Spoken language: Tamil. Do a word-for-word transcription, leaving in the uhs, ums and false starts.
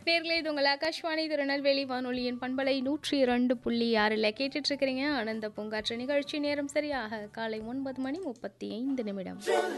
நேர்களே, இது உங்கள் ஆகாஷ்வாணி திருநெல்வேலி வானொலியின் பண்பலை நூற்றி இரண்டு புள்ளி ஆறில் கேட்டுட்டு இருக்கிறீங்க ஆனந்த பூங்காற்று நிகழ்ச்சி. நேரம் சரியாக காலை ஒன்பது மணி முப்பத்தி ஐந்து நிமிடம்.